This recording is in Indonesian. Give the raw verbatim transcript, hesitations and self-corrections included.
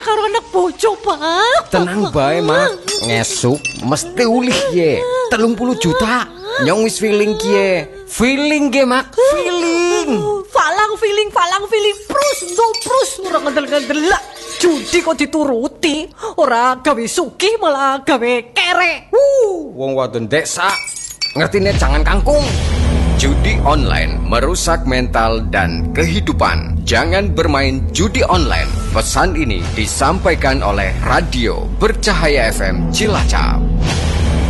karo anak bojo, Pak. Tenang bae, Mak. Ngesuk mesti ulih ye. telung puluh juta. Nyong wis feeling kie. Feeling ge, Mak. Feeling. Falang feeling, falang feeling. Prus, do prus. Ora ngandel-ngandel. Judi kok dituruti. Ora gawe suki malah gawe kere. Wuh, wong wadon desa. Ngertine jangan kangkung. Judi online merusak mental dan kehidupan. Jangan bermain judi online. Pesan ini disampaikan oleh Radio Bercahaya F M Cilacap.